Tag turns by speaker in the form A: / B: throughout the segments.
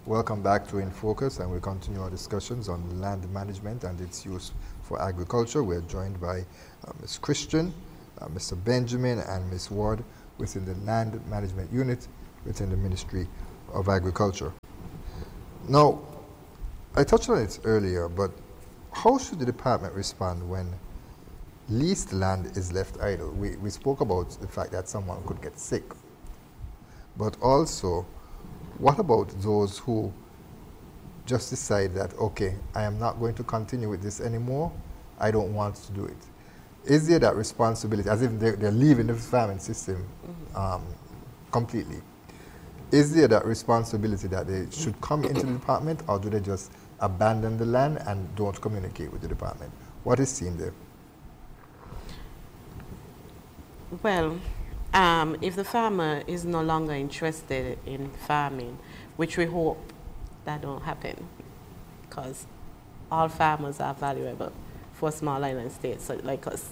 A: Welcome back to In Focus, and we continue our discussions on land management and its use for agriculture. We're joined by Ms. Christian, Mr. Benjamin, and Ms. Ward within the Land Management Unit within the Ministry of Agriculture. Now, I touched on it earlier, but how should the department respond when leased land is left idle? We spoke about the fact that someone could get sick, but also, what about those who just decide that, okay, I am not going to continue with this anymore, I don't want to do it? Is there that responsibility, as if they're leaving the farming system completely? Is there that responsibility that they should come into the department, or do they just abandon the land and don't communicate with the department? What is seen there?
B: Well, if the farmer is no longer interested in farming, which we hope that don't happen, because all farmers are valuable for small island states like us.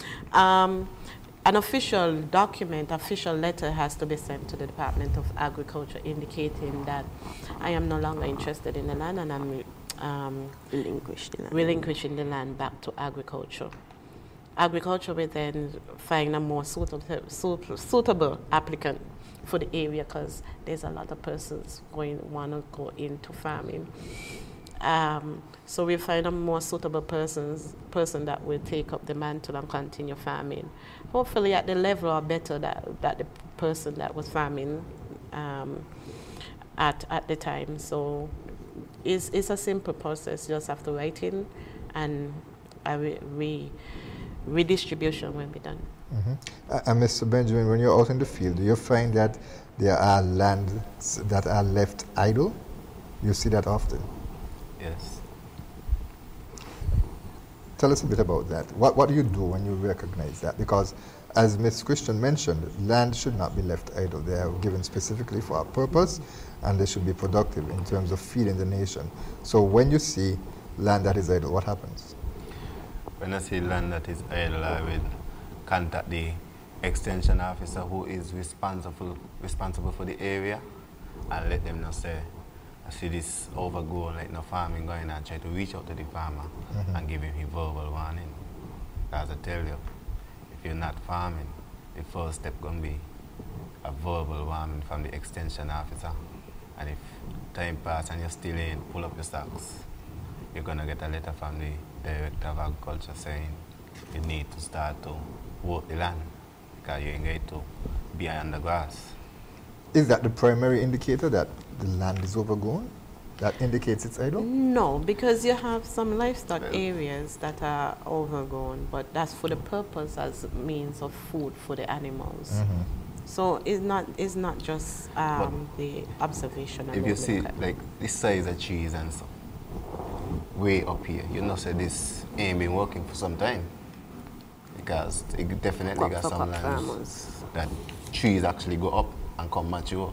B: An official document, official letter has to be sent to the Department of Agriculture indicating that I am no longer interested in the land and I'm relinquishing the land back to agriculture. Agriculture will then find a more suitable applicant for the area, because there's a lot of persons want to go into farming. So we find a more suitable person that will take up the mantle and continue farming. Hopefully at the level or better that the person that was farming at the time. So it's a simple process. You just have to write in, and redistribution will be done.
A: And Mr. Benjamin, when you're out in the field, do you find that there are lands that are left idle? You see that often?
C: Yes.
A: Tell us a bit about that. What do you do when you recognize that? Because as Ms. Christian mentioned, land should not be left idle. They are given specifically for a purpose, and they should be productive in terms of feeding the nation. So when you see land that is idle, what happens?
C: When I see land that is idle, I will contact the extension officer who is responsible for the area, and let them know, say, I see this overgrown, like no farming going on, try to reach out to the farmer and give him a verbal warning. As I tell you, if you're not farming, the first step going to be a verbal warning from the extension officer. And if time passes and you're still in, pull up your socks, you're going to get a letter from the Director of Agriculture saying you need to start to work the land because you ain't going to be on the grass.
A: Is that the primary indicator that the land is overgrown? That indicates it's idle?
B: No, because you have some livestock areas that are overgrown, but that's for the purpose as means of food for the animals. So it's not just the observation.
C: If you see like this size of trees and so way up here, you know, say this ain't been working for some time, because it definitely got some lands that trees actually go up and come mature.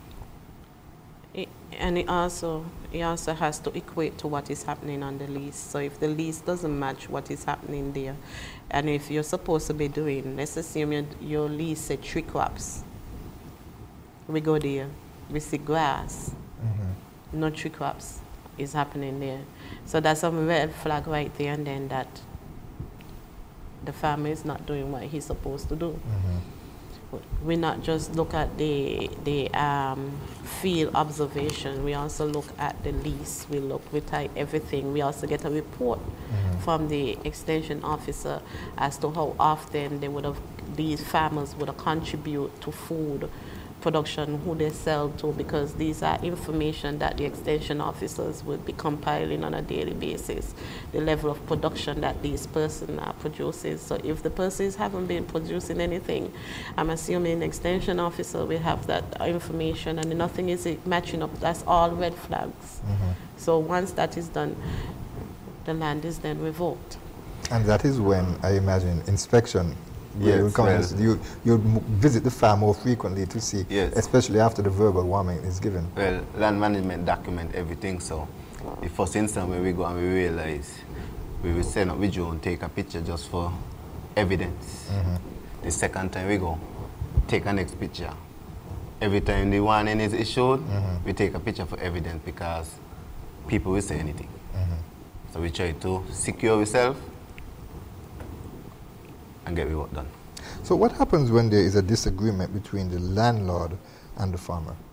B: And it also has to equate to what is happening on the lease. So if the lease doesn't match what is happening there, and if you're supposed to be doing, let's assume your lease said 3 crops. We go there, we see grass, no 3 crops is happening there. So that's a red flag right there, and then that the farmer is not doing what he's supposed to do. We not just look at the field observation. We also look at the lease. We type everything. We also get a report from the extension officer as to how often these farmers would have contribute to food production, who they sell to, because these are information that the extension officers would be compiling on a daily basis, the level of production that these persons are producing. So if the persons haven't been producing anything, I'm assuming the extension officer will have that information, and nothing is matching up. That's all red flags. So once that is done, the land is then revoked.
A: And that is when, I imagine, inspection.
C: Yes,
A: you visit the farm more frequently to see, especially after the verbal warning is given.
C: Well, land management document everything, so the first instance when we go and we realize, we will send up video and take a picture just for evidence. The second time we go, take a next picture, every time the warning is issued, we take a picture for evidence because people will say anything. So we try to secure ourselves and get the work done.
A: So what happens when there is a disagreement between the landlord and the farmer?